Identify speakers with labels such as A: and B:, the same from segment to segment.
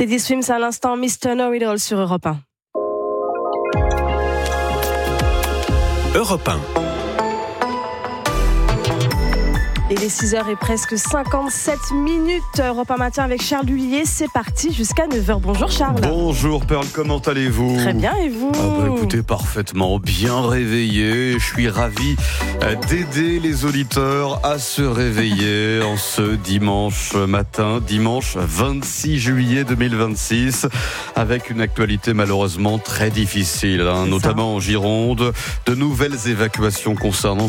A: Teddy Swims à l'instant, Mr. Know-It-All sur Europe 1.
B: Europe 1.
A: Et les 6h et presque 57 minutes. Europe 1 matin avec Charles Lullier. C'est parti jusqu'à 9h. Bonjour Charles.
C: Bonjour Pearl, comment allez-vous ?
A: Très bien, et vous ?
C: Écoutez, parfaitement, bien réveillé. Je suis ravi d'aider les auditeurs à se réveiller en ce dimanche matin, dimanche 26 juillet 2026, avec une actualité malheureusement très difficile, notamment en Gironde. De nouvelles évacuations concernant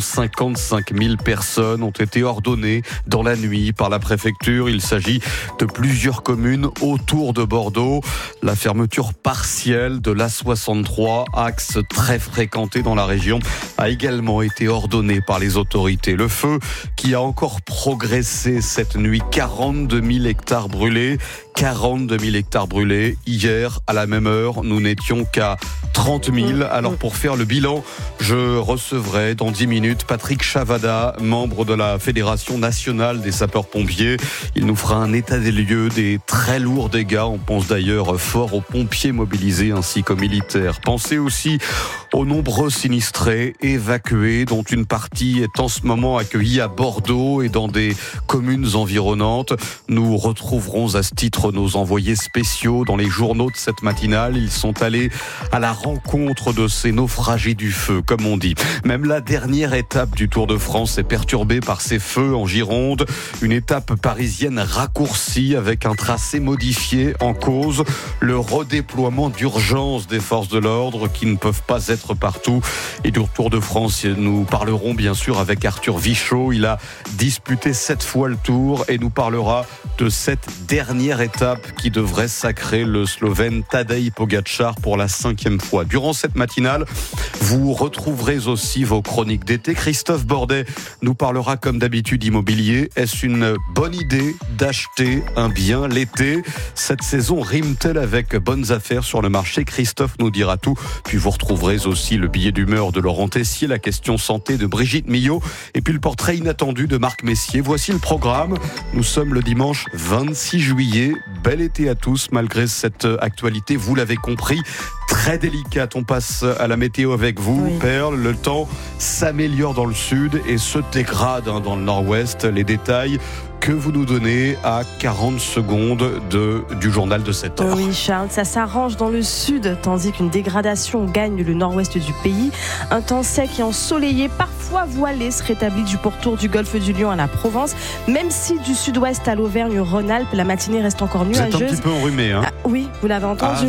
C: 55 000 personnes ont été ordonnées dans la nuit par la préfecture. Il s'agit de plusieurs communes autour de Bordeaux. La fermeture partielle de l'A63, axe très fréquenté dans la région, a également été ordonnée par les autorités. Le feu qui a encore progressé cette nuit, 42 000 hectares brûlés. 42 000 hectares brûlés. Hier, à la même heure, nous n'étions qu'à 30 000. Alors, pour faire le bilan, je recevrai dans 10 minutes Patrick Chavada, membre de la Fédération nationale des sapeurs-pompiers. Il nous fera un état des lieux des très lourds dégâts. On pense d'ailleurs fort aux pompiers mobilisés ainsi qu'aux militaires. Pensez aussi aux nombreux sinistrés évacués, dont une partie est en ce moment accueillie à Bordeaux et dans des communes environnantes. Nous retrouverons à ce titre nos envoyés spéciaux dans les journaux de cette matinale. Ils sont allés à la rencontre de ces naufragés du feu, comme on dit. Même la dernière étape du Tour de France est perturbée par ces feux en Gironde. Une étape parisienne raccourcie avec un tracé modifié en cause. Le redéploiement d'urgence des forces de l'ordre qui ne peuvent pas être partout. Et du Tour de France, nous parlerons bien sûr avec Arthur Vichot. Il a disputé 7 fois le Tour et nous parlera de cette dernière étape qui devrait sacrer le Slovène Tadej Pogačar pour la 5e fois. Durant cette matinale, vous retrouverez aussi vos chroniques d'été. Christophe Bordet nous parlera comme d'habitude immobilier. Est-ce une bonne idée d'acheter un bien l'été ? Cette saison rime-t-elle avec bonnes affaires sur le marché ? Christophe nous dira tout. Puis vous retrouverez aussi le billet d'humeur de Laurent Tessier, la question santé de Brigitte Millot et puis le portrait inattendu de Marc Messier. Voici le programme. Nous sommes le dimanche 26 juillet. Bel été à tous, malgré cette actualité, vous l'avez compris, très délicate. On passe à la météo avec vous, oui. Perle. Le temps s'améliore dans le sud et se dégrade dans le nord-ouest. Les détails que vous nous donnez à 40 secondes du journal de 7 heures.
A: Oui, Charles, ça s'arrange dans le sud, tandis qu'une dégradation gagne le nord-ouest du pays. Un temps sec et ensoleillé, parfois voilé, se rétablit du pourtour du golfe du Lion à la Provence. Même si du sud-ouest à l'Auvergne-Rhône-Alpes, la matinée reste encore nuageuse.
C: Vous êtes un petit peu enrhumé, hein ?
A: Oui, vous l'avez entendu.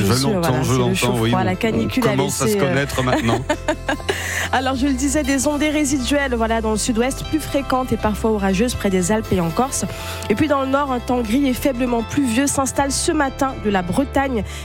C: Je l'entends, oui.
A: La canicule
C: on commence à se connaître maintenant.
A: Alors, je le disais, des ondées résiduelles dans le sud-ouest, plus fréquentes et parfois orageuses près des Alpes et en Corse. Et puis dans le nord, un temps gris et faiblement pluvieux s'installe ce matin de la Bretagne